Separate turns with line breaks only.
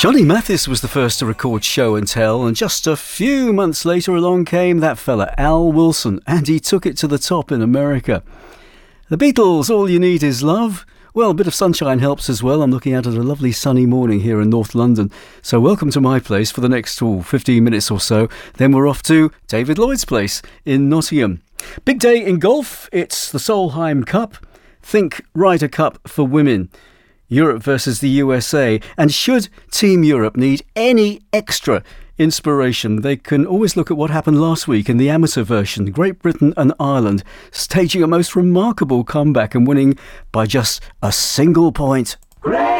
Johnny Mathis was the first to record Show and Tell, and just a few months later along came that fella, Al Wilson, and he took it to the top in America. The Beatles, All You Need Is Love. Well, a bit of sunshine helps as well. I'm looking out at a lovely sunny morning here in North London. So welcome to my place for the next 15 minutes or so. Then we're off to David Lloyd's place in Nottingham. Big day in golf. It's the Solheim Cup. Think Ryder Cup for women. Europe versus the USA. And should Team Europe need any extra inspiration, they can always look at what happened last week in the amateur version. Great Britain and Ireland staging a most remarkable comeback and winning by just a single point.
Great